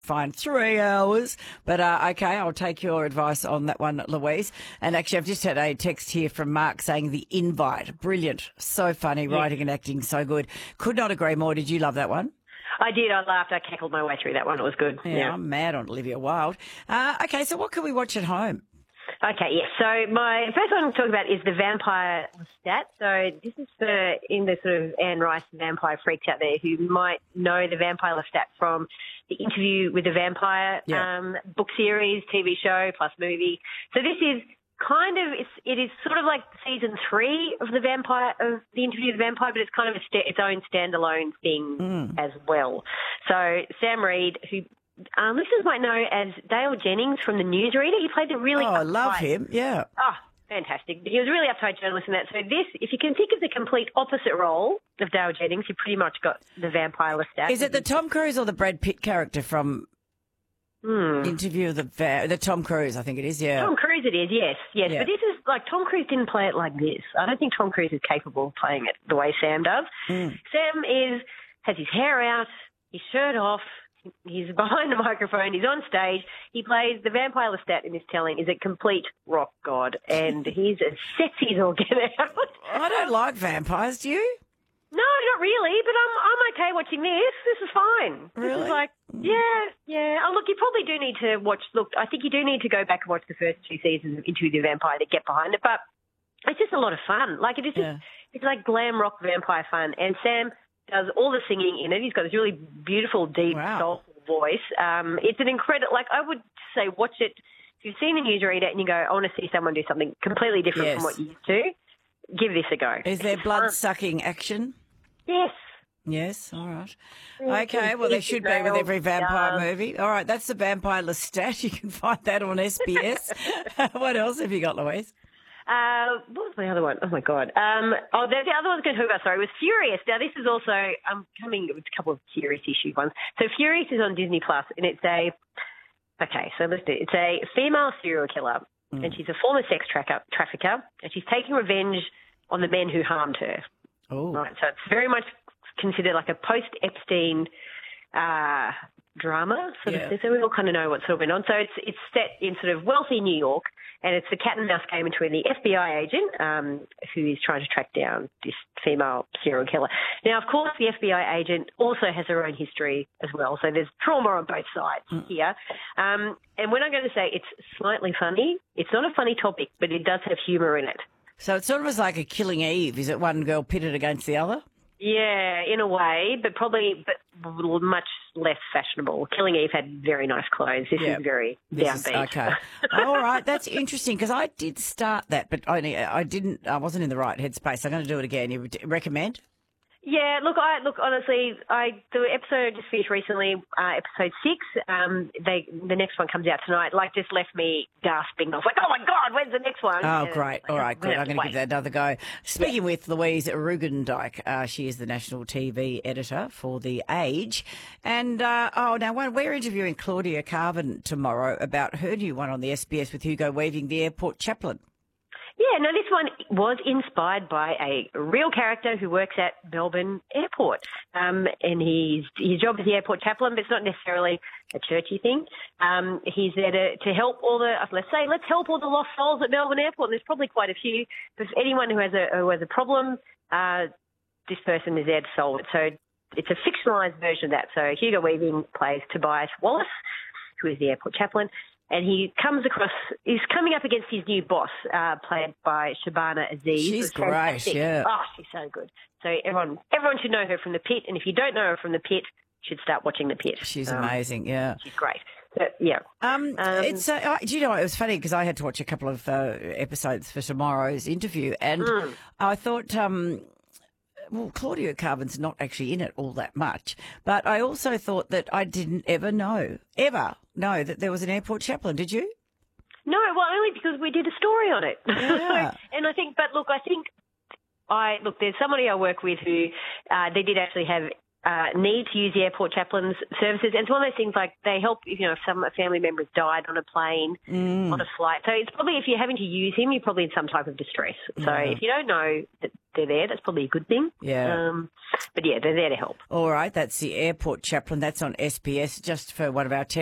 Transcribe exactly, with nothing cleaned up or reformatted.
fine, three hours. But uh, okay, I'll take your advice on that one, Louise. And actually, I've just had a text here from Mark saying The Invite, brilliant, so funny, Yeah. writing and acting so good. Could not agree more. Did you love that one? I did. I laughed. I cackled my way through that one. It was good. Yeah, Yeah. I'm mad on Olivia Wilde. Uh, okay, so what can we watch at home? Okay, yes. So my first one to talk about is the Vampire Lestat. So this is for in the sort of Anne Rice vampire freaks out there who might know the Vampire Lestat from the Interview with the Vampire Yeah. um, book series, T V show, plus movie. So this is kind of, it's, it is sort of like season three of the Vampire, of the Interview with the Vampire, but it's kind of a sta- its own standalone thing Mm. as well. So Sam Reed, who Um, listeners might know as Dale Jennings from The Newsreader. He played the really Oh, I love uptight- him, yeah. Oh, fantastic. He was a really uptight journalist in that. So this, if you can think of the complete opposite role of Dale Jennings, you pretty much got the Vampire Lestat. Is it the Tom Cruise or the Brad Pitt character from Hmm. Interview of the Va- the Tom Cruise? I think it is. Yeah. Tom Cruise it is, yes, yes. Yeah. But this is, like, Tom Cruise didn't play it like this. I don't think Tom Cruise is capable of playing it the way Sam does. Mm. Sam is, has his hair out, his shirt off, he's behind the microphone, he's on stage. He plays the Vampire Lestat in this telling, is a complete rock god, and he's as sexy as all get out. I don't like vampires. Do you? No, not really, but I'm I'm okay watching this. This is fine. This Really? is like, yeah, yeah. Oh, look, you probably do need to watch, look, I think you do need to go back and watch the first two seasons of Interview with the Vampire to get behind it, but it's just a lot of fun. Like, it is just, Yeah. it's like glam rock vampire fun, and Sam does all the singing in it. He's got this really beautiful, deep, Wow. soulful voice. Um, it's an incredible, like, I would say watch it. If you've seen The Newsreader and you go, I want to see someone do something completely different Yes. from what you used to, give this a go. Is there It's blood fun. sucking action? Yes. Yes, all right. Okay, well, there should be with every vampire movie. All right, that's the Vampire Lestat. You can find that on S B S. What else have you got, Louise? Uh, what was my other one? Oh, my God. Um, oh, the, the other one I was going to talk about, sorry, was Furious. Now, this is also, I'm coming with a couple of Furious issue ones. So Furious is on Disney Plus, and it's a, okay, so let's do it. It's a female serial killer, Mm. and she's a former sex tracker, trafficker, and she's taking revenge on the men who harmed her. Oh, Right, so it's very much considered like a post-Epstein uh, drama. Sort Yeah. of, so we all kind of know what sort of went on. So it's it's set in sort of wealthy New York, and it's the cat and mouse game between the F B I agent um, who is trying to track down this female serial killer. Now, of course, the F B I agent also has her own history as well. So there's trauma on both sides Mm. here. Um, and when I'm going to say it's slightly funny, it's not a funny topic, but it does have humour in it. so it sort of was like a Killing Eve. Is it one girl pitted against the other? Yeah, in a way, but probably but much less fashionable. Killing Eve had very nice clothes. This Yeah. is very This is- downbeat. okay. All right, that's interesting because I did start that, but only I didn't. I wasn't in the right headspace. I'm going to do it again. You would recommend? Yeah, look, I look honestly, I the episode just finished recently, uh, episode six. Um, they the next one comes out tonight. Like, just left me gasping. I was like, oh my God, when's the next one? Oh, And great. like, All right, I'm good. gonna I'm going have to to give that another go. Speaking with Louise Rugendijk, uh, she is the national T V editor for The Age. And, uh, oh, now, one, we're interviewing Claudia Carvin tomorrow about her new one on the S B S with Hugo Weaving, the airport chaplain. Yeah, no, this one was inspired by a real character who works at Melbourne Airport. Um, and he's, his job is the airport chaplain, but it's not necessarily a churchy thing. Um, he's there to, to help all the, let's say, let's help all the lost souls at Melbourne Airport. And there's probably quite a few. But anyone who has a, who has a problem, uh, this person is there to solve it. So it's a fictionalised version of that. So Hugo Weaving plays Tobias Wallace, who is the airport chaplain. And he comes across, he's coming up against his new boss, uh, played by Shabana Aziz. She's who's great, fantastic. yeah. Oh, she's so good. So everyone everyone should know her from The Pit. And if you don't know her from The Pit, you should start watching The Pit. She's Um, amazing, yeah. She's great. So, yeah. Um, Um, it's uh, I- do you know, it was funny because I had to watch a couple of uh, episodes for tomorrow's interview, and Mm. I thought, um, well, Claudia Carvin's not actually in it all that much, but I also thought that I didn't ever know, ever know that there was an airport chaplain. Did you? No, well, only because we did a story on it. Yeah. And I think, but look, I think I, look, there's somebody I work with who, uh, they did actually have, uh, need to use the airport chaplain's services. And it's one of those things like they help, you know, if some family members died on a plane, Mm. on a flight. So it's probably, if you're having to use him, you're probably in some type of distress. So Yeah. if you don't know that they're there. That's probably a good thing. Yeah. Um, but yeah, they're there to help. All right, that's the airport chaplain. That's on S B S. Just for one of our